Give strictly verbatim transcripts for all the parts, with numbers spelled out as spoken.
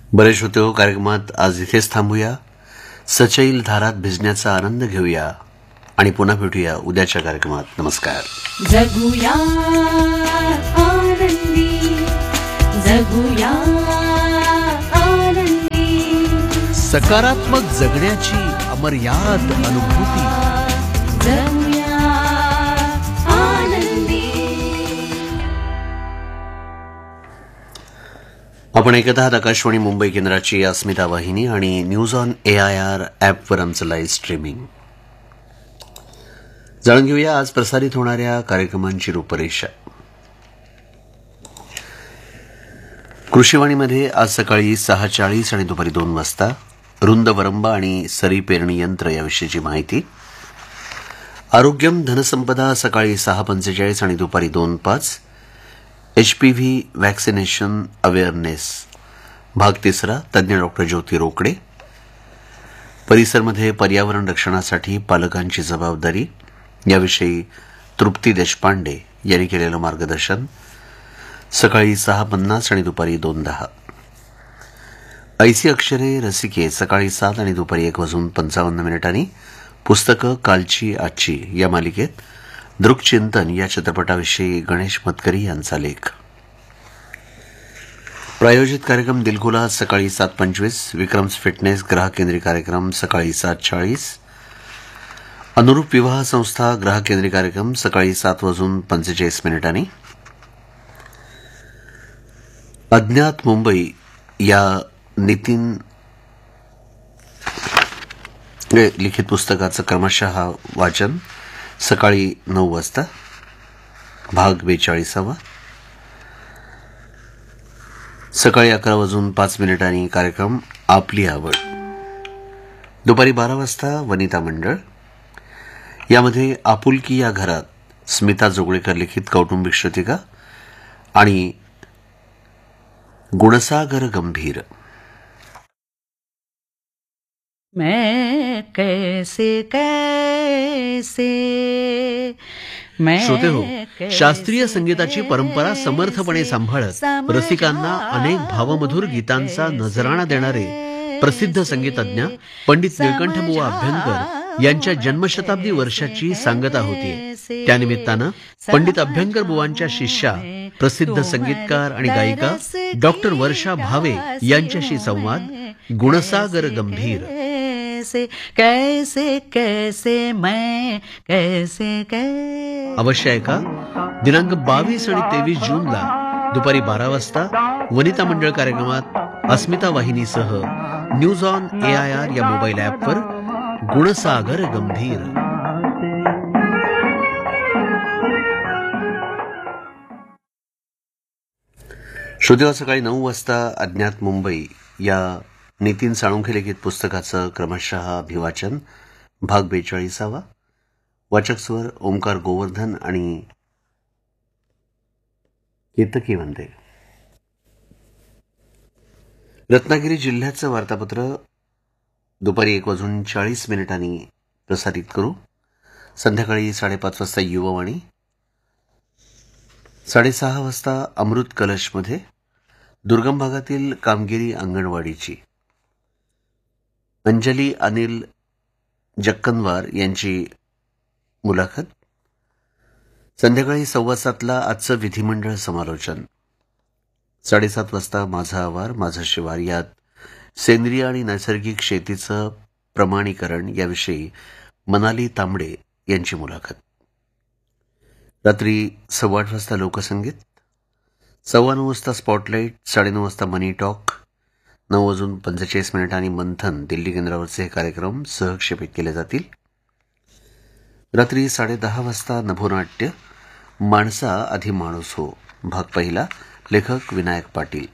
बरेच होते हो कार्यक्रमात आज इथेच थांबूया. सचैल धारात भिजण्याचा आनंद घेऊया आणि पुन्हा भेटूया उद्याच्या कार्यक्रमात. नमस्कार. जगूया आनंदी, जगूया आनंदी, सकारात्मक जगण्याची अमर्याद अनुभूती. जगूया आनंदी. आपण ऐकत आहात आकाशवाणी मुंबई केंद्राची अस्मिता वाहिनी आणि news on A I R ॲपवर आमचं लाईव्ह स्ट्रीमिंग. जाणून घेऊया आज प्रसारित होणाऱ्या कार्यक्रमांची रूपरेषा. कृषीवाणीमध्ये आज सकाळी सहा चाळीस आणि दुपारी दोन वाजता रुंद वरंबा आणि सरी पेरणी यंत्र याविषयीची माहिती. आरोग्यम धनसंपदा सकाळी सहा पंचेचाळीस आणि दुपारी दोन पाच. एचपीव्ही व्हॅक्सिनेशन अवेअरनेस भाग तिसरा, तज्ज्ञ डॉक्टर ज्योती रोकडे. परिसरमध्ये पर्यावरण रक्षणासाठी पालकांची जबाबदारी याविषयी तृप्ती देशपांडे यांनी केलेलं मार्गदर्शन सकाळी सहा पन्नास आणि दुपारी दोन दहा. ऐसी अक्षरे रसिके सकाळी सात आणि दुपारी एक वाजून पंचावन्न मिनिटांनी. पुस्तकं कालची आजची या मालिकेत दृक्चिंतन या चित्रपटाविषयी गणेश मतकरी यांचा लेख. प्रायोजित कार्यक्रम दिलखुलास सकाळी सात पंचवीस. विक्रम्स फिटनेस ग्राहक केंद्रीय कार्यक्रम सकाळी सात चाळीस. अनुरूप विवाह संस्था ग्राहक केंद्रीय कार्यक्रम सकाळी सात वाजून पंचेचाळीस मिनिटांनी. अज्ञात मुंबई या नितीन लिखित पुस्तकाचं क्रमशः वाचन सकाळी नऊ वाजता भाग बेचाळीसावा. सकाळी अकरा वाजून पाच मिनिटांनी कार्यक्रम आपली आवड. दुपारी बारा वाजता वनिता मंडळ यामध्ये आपुलकी या घरात स्मिता जोगळेकर लिखित कौटुंबिक श्रुतिका आणि गुणसागर गंभीर. मैं कैसे कैसे मैं श्रोते हो, शास्त्रीय संगीताची परंपरा समर्थपणे सांभाळत रसिकांना अनेक भावमधुर गीतांचा नजराणा देणारे प्रसिद्ध संगीतज्ञ पंडित निळकंठबुवा अभ्यंकर यांच्या जन्मशताब्दी वर्षाची सांगता होती. त्यानिमित्तानं पंडित अभ्यंकर बुवांच्या शिष्या प्रसिद्ध संगीतकार आणि गायिका डॉक्टर वर्षा भावे यांच्याशी संवाद गुणसागर गंभीर. कैसे कैसे मैं कैसे कैसे अवश्य ऐका. दिनांक बावीस आणि तेवीस जूनला दुपारी बारा वाजता वनिता मंडळ कार्यक्रमात अस्मिता वाहिनीसह news on A I R या मोबाईल ॲपवर गुणसागर गंभीर. श्रोतेहो, सकाळी नऊ वाजता अज्ञात मुंबई या नितीन साळुंखे लिखित पुस्तकाचं क्रमशः अभिवाचन भाग बेचाळीसावा. वाचक स्वर ओंकार गोवर्धन आणि केतकी वंदे. रत्नागिरी जिल्ह्याचं वार्तापत्र दुपारी एक वाजून चाळीस मिनिटांनी प्रसारित करू. संध्याकाळी साडेपाच वाजता युववाणी. साडेसहा वाजता अमृत कलशमध्ये दुर्गम भागातील कामगिरी अंगणवाडीची अंजली अनिल जक्कनवार यांची मुलाखत. संध्याकाळी सव्वा सातला आजचं विधिमंडळ समालोचन. साडेसात वाजता माझा आवार माझं शिवार यात सेंद्रिय आणि नैसर्गिक शेतीचं प्रमाणीकरण याविषयी मनाली तांबडे यांची मुलाखत. रात्री सव्वा आठ वाजता लोकसंगीत. सव्वा नऊ वाजता स्पॉटलाईट. साडेनऊ वाजता मनी टॉक. नऊ वाजून पंचेचाळीस मिनिटांनी मंथन दिल्ली केंद्रावरचे हे कार्यक्रम सहक्षेपित केले जातील. रात्री साडेदहा वाजता नभोनाट्य माणसा आधी माणूस हो भाग पहिला. लेखक विनायक पाटील.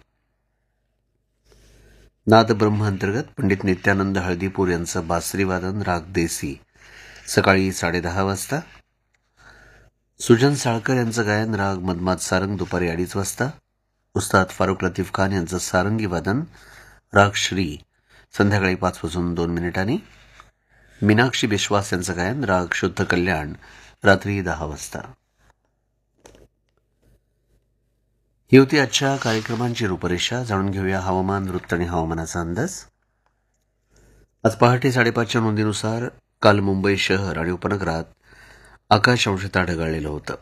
नाद ब्रह्म अंतर्गत पंडित नित्यानंद हळदीपूर यांचं बासरीवादन राग देसी सकाळी साडेदहा वाजता. सुजन साळकर यांचं गायन राग मदमाद सारंग दुपारी अडीच वाजता. उस्ताद फारुख लतीफ खान यांचं सारंगी वादन राग श्री संध्याकाळी पाच वाजून दोन मिनिटांनी. मीनाक्षी विश्वास यांचं गायन राग शुद्ध कल्याण रात्री दहा वाजता. ही होती आजच्या कार्यक्रमांची रूपरेषा. जाणून घेऊया हवामान, वृत्त आणि हवामानाचा अंदाज. आज पहाटे साडेपाचच्या नोंदीनुसार काल मुंबई शहर आणि उपनगरात आकाश अंशतः ढगाळलेलं होतं.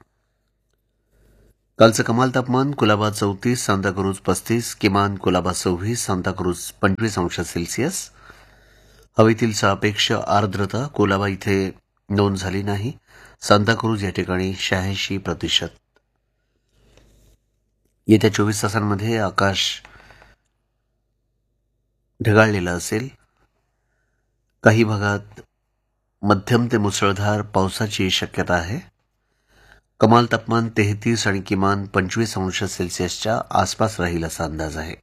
कालचं कमाल तापमान कुलाबा चौतीस, सांताक्रूज पस्तीस, किमान कुलाबा सव्वीस, सांताक्रूज पंचवीस अंश सेल्सिअस. हवेतील सापेक्ष आर्द्रता कुलाबा इथे नोंद झाली नाही, सांताक्रूज या ठिकाणी शहाऐंशी प्रतिशत. येत्या चोवीस तासांमध्ये आकाश ढगाळलेलं असेल. काही भागात मध्यम ते मुसळधार पावसाची शक्यता आहे. कमाल तापमान तेहतीस आणि किमान पंचवीस अंश सेल्सिअसच्या आसपास राहील असा अंदाज आहे.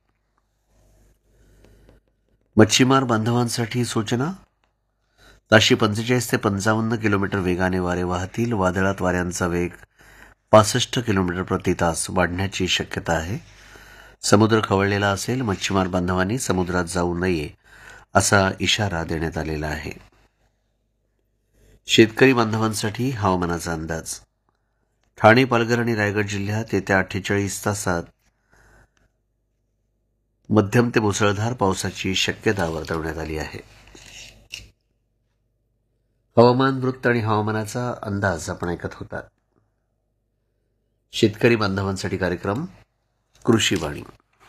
मच्छीमार बांधवांसाठी सूचना. ताशी पंचेचाळीस ते पंचावन्न किलोमीटर वेगाने वारे वाहतील. वादळात वाऱ्यांचा वेग पासष्ट किलोमीटर प्रति तास वाढण्याची शक्यता आहे. समुद्र खवळलेला असेल. मच्छीमार बांधवांनी समुद्रात जाऊ नये असा इशारा देण्यात आलेला आहे. शेतकरी बांधवांसाठी हवामानाचा अंदाज. ठाणे, पालघर आणि रायगड जिल्ह्यात येत्या अठ्ठेचाळीस तासात मध्यम ते मुसळधार पावसाची शक्यता वर्तवण्यात आली आहे. हवामान, वृत्त आणि हवामानाचा अंदाज आपण ऐकत होता. शेतकरी बांधवांसाठी कार्यक्रम कृषीवाणी.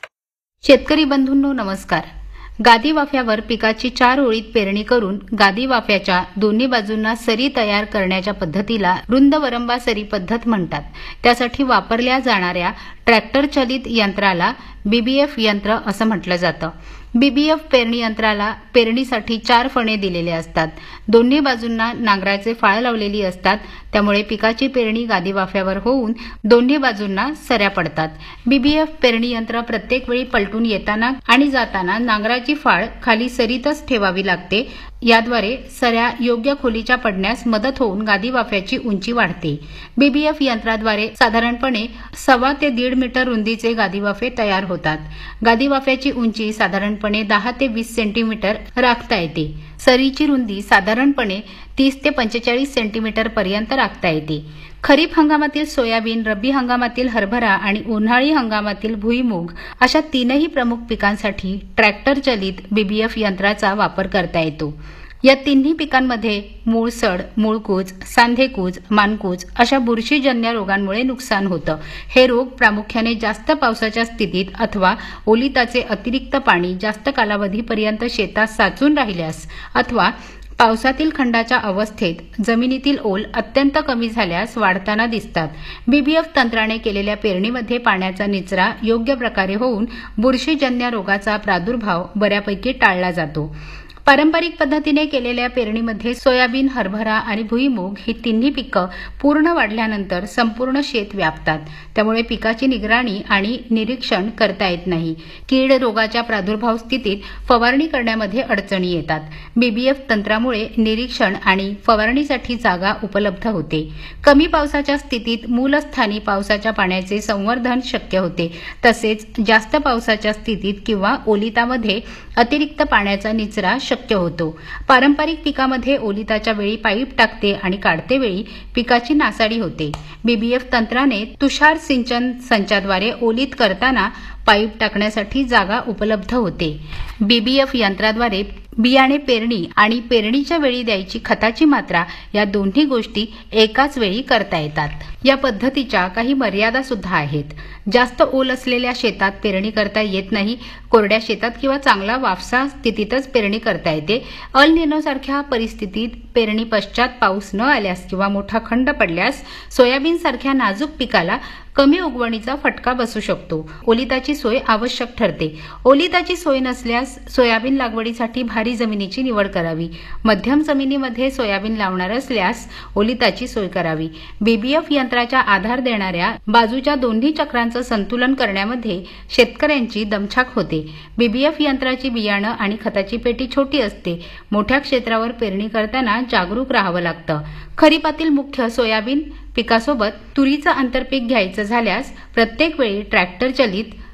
शेतकरी बंधूंनो नमस्कार. गादी वाफ्यावर पिकाची चार ओळीत पेरणी करून गादी वाफ्याच्या दोन्ही बाजूंना सरी तयार करण्याच्या पद्धतीला रुंद वरंबा सरी पद्धत म्हणतात. त्यासाठी वापरल्या जाणाऱ्या ट्रॅक्टर चालित यंत्राला बीबीएफ यंत्र असं म्हटलं जातं. बीबीएफ पेरणी यंत्राला पेरणीसाठी चार फणे दिलेले असतात. दोन्ही बाजूंना नांगराचे फाळ लावलेली असतात. त्यामुळे पिकाची पेरणी गादी वाफ्यावर होऊन दोन्ही बाजूंना सऱ्या पडतात. बीबीएफ पेरणी यंत्र प्रत्येक वेळी पलटून येताना आणि जाताना नांगराची फाळ खाली सरीतच ठेवावी लागते. याद्वारे सऱ्या योग्य खोलीच्या पडण्यास मदत होऊन गादी वाफ्याची उंची वाढते. बीबीएफ यंत्राद्वारे साधारणपणे सव्वा ते दीड मीटर रुंदीचे गादी वाफे तयार होतात. गादी वाफ्याची उंची साधारणपणे दहा ते वीस सेंटीमीटर राखता येते. सरीची रुंदी साधारणपणे तीस ते पंचेचाळीस सेंटीमीटर पर्यंत राखता येते. खरीप हंगामातील सोयाबीन, रब्बी हंगामातील हरभरा आणि उन्हाळी हंगामातील भुईमूग अशा तीनही प्रमुख पिकांसाठी ट्रॅक्टर चालित बीबीएफ यंत्राचा वापर करता येतो. या तिन्ही पिकांमध्ये मूळसड, मूळकूज, सांधेकूज, मानकूज अशा बुरशीजन्य रोगांमुळे नुकसान होतं. हे रोग प्रामुख्याने जास्त पावसाच्या स्थितीत अथवा ओलिताचे अतिरिक्त पाणी जास्त कालावधीपर्यंत शेतात साचून राहिल्यास अथवा पावसातील खंडाच्या अवस्थेत जमिनीतील ओल अत्यंत कमी झाल्यास वाढताना दिसतात. बीबीएफ तंत्राने केलेल्या पेरणीमध्ये पाण्याचा निचरा योग्य प्रकारे होऊन बुरशीजन्य रोगाचा प्रादुर्भाव बऱ्यापैकी टाळला जातो. पारंपरिक पद्धतीने केलेल्या पेरणीमध्ये सोयाबीन, हरभरा आणि भुईमूग ही तिन्ही पिकं पूर्ण वाढल्यानंतर संपूर्ण शेत व्यापतात. त्यामुळे पिकाची निगराणी आणि निरीक्षण करता येत नाही. कीड रोगाच्या प्रादुर्भाव स्थितीत फवारणी करण्यामध्ये अडचणी येतात. बीबीएफ तंत्रामुळे निरीक्षण आणि फवारणीसाठी जागा उपलब्ध होते. कमी पावसाच्या स्थितीत मूलस्थानी पावसाच्या पाण्याचे संवर्धन शक्य होते. तसेच जास्त पावसाच्या स्थितीत किंवा ओलितामध्ये अतिरिक्त पाण्याचा निचरा शक्य होतो. पारंपरिक पिकामध्ये ओलिताच्या वेळी पाईप टाकते आणि काढते वेळी पिकाची नासाडी होते. बीबीएफ तंत्राने तुषार सिंचन संचाद्वारे ओलीत करताना पाईप टाकण्यासाठी जागा उपलब्ध होते. बीबीएफ यंत्राद्वारे बियाणे पेरणी आणि पेरणीच्या वेळी द्यायची खताची मात्रा या दोन्ही गोष्टी एकाच वेळी करता येतात. या पद्धतीच्या काही मर्यादा सुद्धा आहेत. जास्त ओल असलेल्या शेतात पेरणी करता येत नाही. कोरड्या शेतात किंवा चांगला वाफसा स्थितीतच पेरणी करता येते. अल निनोसारख्या परिस्थितीत पेरणी पश्चात पाऊस न आल्यास किंवा मोठा खंड पडल्यास सोयाबीन सारख्या नाजूक पिकाला कमी उगवणीचा फटका बसू शकतो. ओलिताची सोय आवश्यक ठरते. ओलिताची सोय नसल्यास सोयाबीन लागवडीसाठी भारी जमिनीची निवड करावी. मध्यम जमिनीमध्ये सोयाबीन लावणार असल्यास ओलिताची सोय करावी. बीबीएफ यंत्राच्या आधार देणाऱ्या बाजूच्या दोन्ही चक्रांचं संतुलन करण्यामध्ये शेतकऱ्यांची दमछाक होते. बीबीएफ यंत्राची बियाणं आणि खताची पेटी छोटी असते. मोठ्या क्षेत्रावर पेरणी करताना जागरूक राहावं लागतं. खरीपातील मुख्य सोयाबीन पिकासोबत तुरीचं आंतरपीक घ्यायचं झाल्यास प्रत्येक वेळी ट्रॅक्टर चालित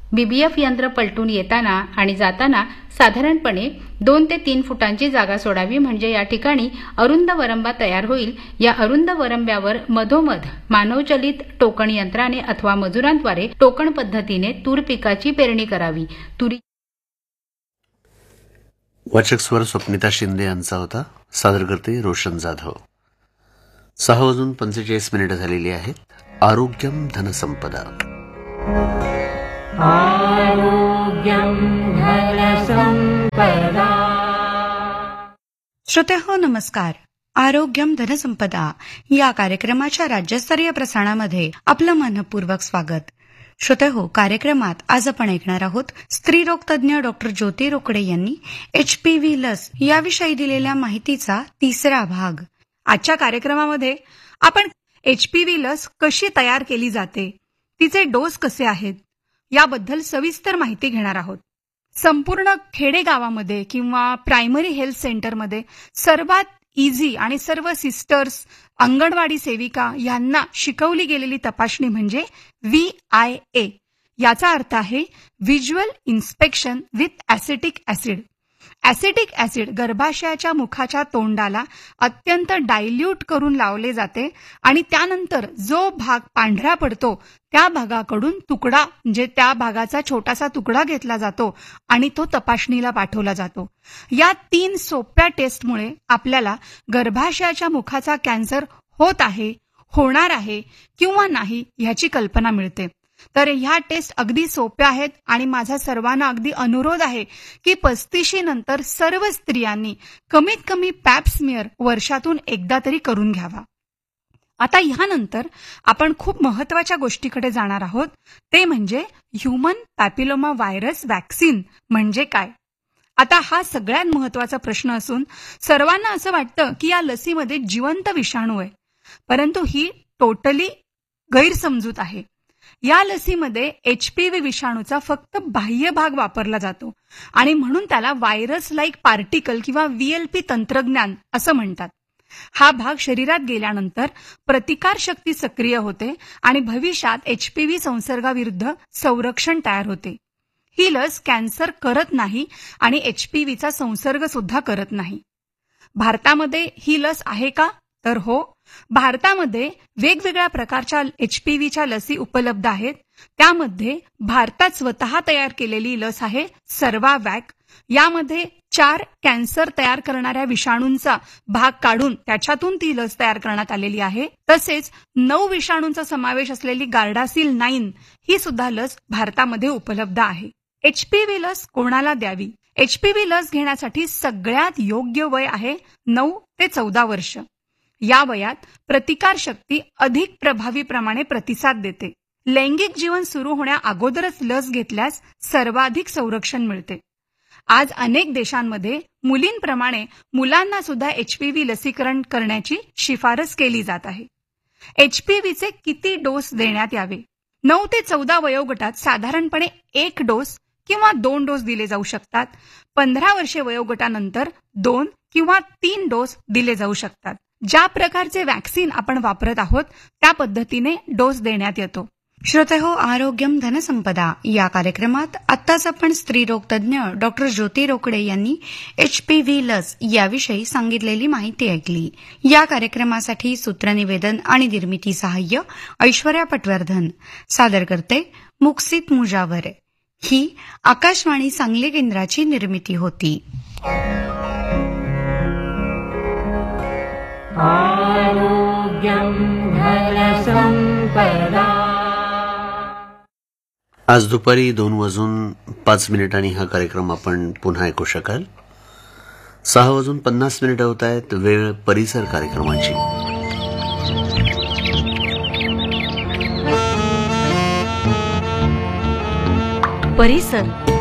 बीबीएफ यंत्र पलटून येताना आणि जाताना साधारणपणे दोन ते तीन फुटांची जागा सोडावी, म्हणजे या ठिकाणी अरुंद वरंबा तयार होईल. या अरुंद वरंब्यावर मधोमध मानवचलित टोकण यंत्राने अथवा मजुरांद्वारे टोकण पद्धतीने तूर पिकाची पेरणी करावी. तुरी वाचक स्वर स्वप्निता शिंदे यांचा होता. सादर करते रोशन जाधव. सहा वाजून पंचेचाळीस मिनिटं झालेली आहेत. आरोग्यम धनसंपदा. श्रोतेहो नमस्कार. आरोग्यम धनसंपदा या कार्यक्रमाच्या राज्यस्तरीय प्रसारणामध्ये आपलं मनपूर्वक स्वागत. श्रोतेहो, कार्यक्रमात आज आपण ऐकणार आहोत स्त्रीरोग तज्ज्ञ डॉक्टर ज्योती रोकडे यांनी एचपीव्ही लस याविषयी दिलेल्या माहितीचा तिसरा भाग. आजच्या कार्यक्रमामध्ये आपण एचपीव्ही लस कशी तयार केली जाते, तिचे डोस कसे आहेत याबद्दल सविस्तर माहिती घेणार आहोत. संपूर्ण खेडेगावामध्ये किंवा प्रायमरी हेल्थ सेंटरमध्ये सर्वात इझी आणि सर्व सिस्टर्स, अंगणवाडी सेविका यांना शिकवली गेलेली तपासणी म्हणजे व्ही आय ए. याचा अर्थ आहे visual inspection with acetic acid. Acetic acid गर्भाशयाच्या मुखाच्या तोंडाला अत्यंत डायल्यूट करून लावले जाते आणि त्यानंतर जो भाग पांढरा पडतो त्या भागाकडून तुकडा म्हणजे त्या भागाचा छोटासा तुकडा घेतला जातो आणि तो तपासणीला पाठवला जातो. या तीन सोप्या टेस्टमुळे आपल्याला गर्भाशयाच्या मुखाचा कॅन्सर होत आहे, होणार आहे किंवा नाही ह्याची कल्पना मिळते. तर ह्या टेस्ट अगदी सोप्या आहेत आणि माझा सर्वांना अगदी अनुरोध आहे की पस्तीशी नंतर सर्व स्त्रियांनी कमीत कमी पॅप स्मिअर वर्षातून एकदा तरी करून घ्यावा. आता ह्यानंतर आपण खूप महत्वाच्या गोष्टीकडे जाणार आहोत, ते म्हणजे ह्युमन पॅपिलोमा व्हायरस वॅक्सिन म्हणजे काय. आता हा सगळ्यात महत्वाचा प्रश्न असून सर्वांना असं वाटतं की या लसीमध्ये जिवंत विषाणू आहे, परंतु ही टोटली गैरसमजूत आहे. या लसीमध्ये एचपीव्ही विषाणूचा फक्त बाह्य भाग वापरला जातो आणि म्हणून त्याला व्हायरस लाईक पार्टिकल किंवा व्हीएलपी तंत्रज्ञान असं म्हणतात. हा भाग शरीरात गेल्यानंतर प्रतिकार शक्ती सक्रिय होते आणि भविष्यात एचपीव्ही संसर्गाविरुद्ध संरक्षण तयार होते. ही लस कॅन्सर करत नाही आणि एचपीव्हीचा संसर्ग सुद्धा करत नाही. भारतामध्ये ही लस आहे का? तर हो, भारतामध्ये वेगवेगळ्या प्रकारच्या एचपीव्हीच्या लसी उपलब्ध आहेत. त्यामध्ये भारतात स्वतः तयार केलेली लस आहे सर्वावॅक. यामध्ये चार कॅन्सर तयार करणाऱ्या विषाणूंचा भाग काढून त्याच्यातून ती लस तयार करण्यात आलेली आहे. तसेच नऊ विषाणूंचा समावेश असलेली गार्डासिल नाईन ही सुद्धा लस भारतामध्ये उपलब्ध आहे. एचपीव्ही लस कोणाला द्यावी? एचपीव्ही लस घेण्यासाठी सगळ्यात योग्य वय आहे नऊ ते चौदा वर्ष. या वयात प्रतिकार शक्ती अधिक प्रभावीप्रमाणे प्रतिसाद देते. लैंगिक जीवन सुरू होण्या अगोदरच लस घेतल्यास सर्वाधिक संरक्षण मिळते. आज अनेक देशांमध्ये मुलींप्रमाणे मुलांना सुद्धा एचपीव्ही लसीकरण करण्याची शिफारस केली जात आहे. एचपीव्हीचे किती डोस देण्यात यावे? नऊ ते चौदा वयोगटात साधारणपणे एक डोस किंवा दोन डोस दिले जाऊ शकतात. पंधरा वर्षे वयोगटानंतर दोन किंवा तीन डोस दिले जाऊ शकतात. ज्या प्रकारचे वॅक्सिन आपण वापरत आहोत त्या पद्धतीने डोस देण्यात येतो. श्रोतेहो, आरोग्यम धनसंपदा या कार्यक्रमात आत्ताच आपण स्त्रीरोग तज्ज्ञ डॉक्टर ज्योती रोकडे यांनी एचपीव्ही लस याविषयी सांगितलेली माहिती ऐकली. या कार्यक्रमासाठी सूत्रनिवेदन आणि निर्मिती सहाय्य ऐश्वर्या पटवर्धन. सादर करते मुक्सित मुजावर. ही आकाशवाणी सांगली केंद्राची निर्मिती होती. आज दुपारी दोन वाजून पाच मिनिटांनी हा कार्यक्रम आपण पुन्हा ऐकू शकाल. सहा वाजून पन्नास मिनिटं होत आहेत. वेळ परिसर कार्यक्रमाची. परिसर